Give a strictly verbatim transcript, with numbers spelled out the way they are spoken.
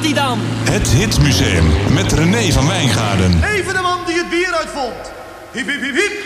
hij dan. Het Hitmuseum met René van Wijngaarden. Even de man die het bier uitvond. Hiep, hiep, hiep, hiep.